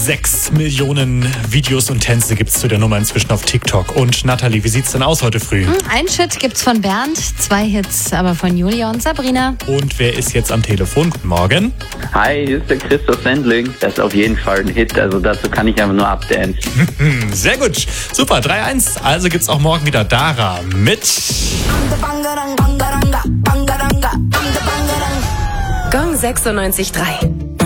6 Millionen Videos und Tänze gibt's zu der Nummer inzwischen auf TikTok. Und Nathalie, wie sieht's denn aus heute früh? Ein Shit gibt's von Bernd, 2 Hits aber von Julia und Sabrina. Und wer ist jetzt am Telefon? Guten Morgen. Hi, hier ist der Christoph Sendling. Das ist auf jeden Fall ein Hit, also dazu kann ich einfach nur abdancen. Sehr gut, super, 3-1. Also gibt's auch morgen wieder Dara mit Gong 96.3.